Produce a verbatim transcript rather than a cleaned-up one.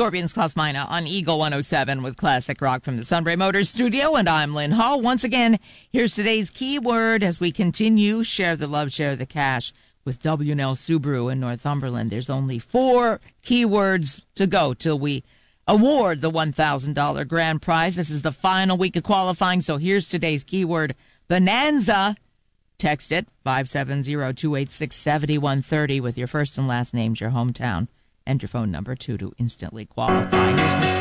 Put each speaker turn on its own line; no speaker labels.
Scorpions, Klaus Meine on Eagle one oh seven with classic rock from the Sunbury Motors studio, and I'm Lynn Hall. Once again, here's today's keyword as we continue Share the Love, Share the Cash with W and L Subaru in Northumberland. There's only four keywords to go till we award the one thousand dollars grand prize. This is the final week of qualifying, so here's today's keyword, bonanza. Text it, five seven zero, two eight six, seven one three zero with your first and last names, your hometown, and your phone number, too, to instantly qualify. Here's Mister